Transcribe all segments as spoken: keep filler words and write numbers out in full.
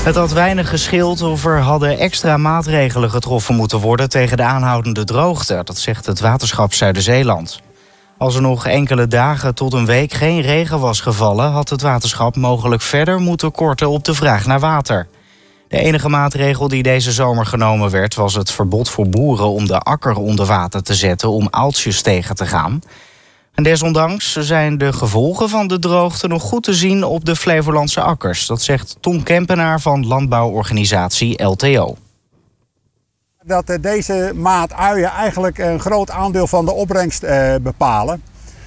Het had weinig gescheeld of er hadden extra maatregelen getroffen moeten worden tegen de aanhoudende droogte. Dat zegt het waterschap Zuiderzeeland. Als er nog enkele dagen tot een week geen regen was gevallen, had het waterschap mogelijk verder moeten korten op de vraag naar water. De enige maatregel die deze zomer genomen werd, was het verbod voor boeren om de akker onder water te zetten om aaltjes tegen te gaan. En desondanks zijn de gevolgen van de droogte nog goed te zien op de Flevolandse akkers. Dat zegt Ton Kempenaar van landbouworganisatie L T O. Dat deze maat uien eigenlijk een groot aandeel van de opbrengst uh, bepalen.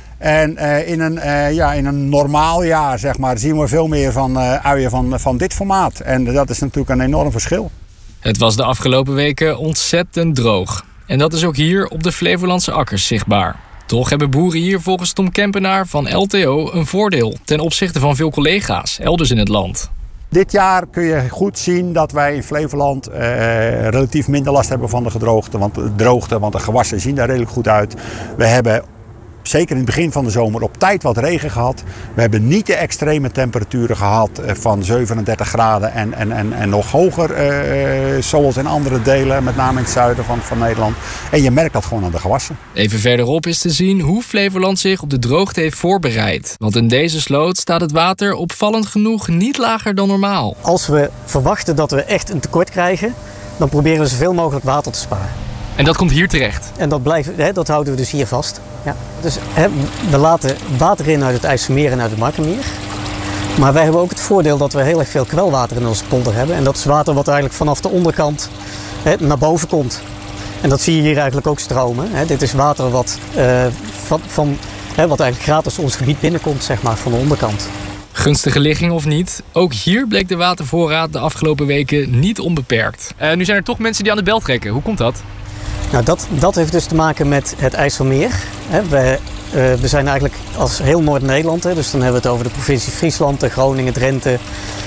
En uh, in, een, uh, ja, in een normaal jaar zeg maar, zien we veel meer van uh, uien van, van dit formaat. En dat is natuurlijk een enorm verschil. Het was de afgelopen weken ontzettend droog. En dat is ook hier op de Flevolandse akkers zichtbaar. Toch hebben boeren hier volgens Tom Kempenaar van L T O een voordeel ten opzichte van veel collega's elders in het land. Dit jaar kun je goed zien dat wij in Flevoland uh, relatief minder last hebben van de gedroogte, want, droogte, want de gewassen zien daar redelijk goed uit. We hebben zeker in het begin van de zomer op tijd wat regen gehad. We hebben niet de extreme temperaturen gehad van zevenendertig graden en, en, en, en nog hoger, uh, zoals in andere delen, met name in het zuiden van, van Nederland. En je merkt dat gewoon aan de gewassen. Even verderop is te zien hoe Flevoland zich op de droogte heeft voorbereid. Want in deze sloot staat het water opvallend genoeg niet lager dan normaal. Als we verwachten dat we echt een tekort krijgen, dan proberen we zoveel mogelijk water te sparen. En dat komt hier terecht? En dat, blijven, hè, dat houden we dus hier vast. Ja. Dus hè, we laten water in uit het IJsselmeer en uit het Markermeer. Maar wij hebben ook het voordeel dat we heel erg veel kwelwater in onze polder hebben. En dat is water wat eigenlijk vanaf de onderkant hè, naar boven komt. En dat zie je hier eigenlijk ook stromen. Hè. Dit is water wat, uh, van, van, hè, wat eigenlijk gratis ons gebied binnenkomt, zeg maar, van de onderkant. Gunstige ligging of niet, ook hier bleek de watervoorraad de afgelopen weken niet onbeperkt. Uh, nu zijn er toch mensen die aan de bel trekken. Hoe komt dat? Nou, dat, dat heeft dus te maken met het IJsselmeer. We, uh, we zijn eigenlijk als heel Noord-Nederland, dus dan hebben we het over de provincie Friesland, Groningen, Drenthe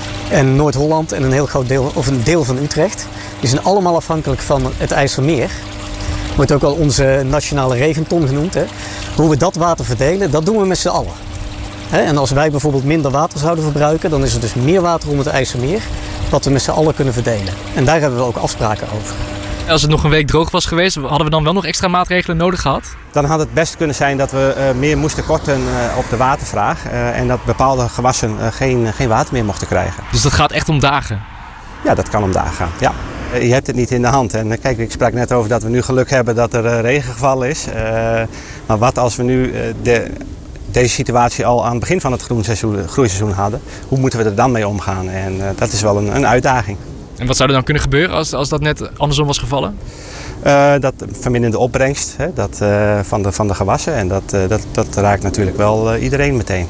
en Noord-Holland en een heel groot deel, of een deel van Utrecht. Die zijn allemaal afhankelijk van het IJsselmeer. Wordt ook wel onze nationale regenton genoemd. Hè. Hoe we dat water verdelen, dat doen we met z'n allen. Hè, en als wij bijvoorbeeld minder water zouden verbruiken, dan is er dus meer water om het IJsselmeer, wat we met z'n allen kunnen verdelen. En daar hebben we ook afspraken over. Als het nog een week droog was geweest, hadden we dan wel nog extra maatregelen nodig gehad? Dan had het best kunnen zijn dat we uh, meer moesten korten uh, op de watervraag. Uh, en dat bepaalde gewassen uh, geen, uh, geen water meer mochten krijgen. Dus dat gaat echt om dagen? Ja, dat kan om dagen gaan. Ja. Uh, je hebt het niet in de hand. En uh, kijk, ik sprak net over dat we nu geluk hebben dat er uh, regen gevallen is. Uh, maar wat als we nu uh, de, deze situatie al aan het begin van het groeiseizoen, groeiseizoen hadden? Hoe moeten we er dan mee omgaan? En uh, dat is wel een, een uitdaging. En wat zou er dan kunnen gebeuren als, als dat net andersom was gevallen? Uh, dat verminderde opbrengst hè, dat, uh, van, de, van de gewassen. En dat, uh, dat, dat raakt natuurlijk wel uh, iedereen meteen.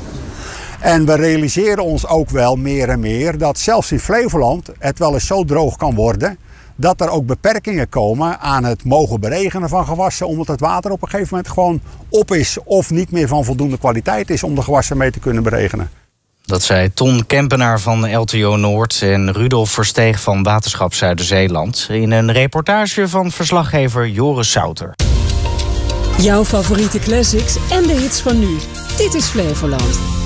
En we realiseren ons ook wel meer en meer dat zelfs in Flevoland het wel eens zo droog kan worden dat er ook beperkingen komen aan het mogen beregenen van gewassen, omdat het water op een gegeven moment gewoon op is of niet meer van voldoende kwaliteit is om de gewassen mee te kunnen beregenen. Dat zei Ton Kempenaar van L T O Noord en Rudolf Versteeg van Waterschap Zuiderzeeland in een reportage van verslaggever Joris Souter. Jouw favoriete classics en de hits van nu. Dit is Flevoland.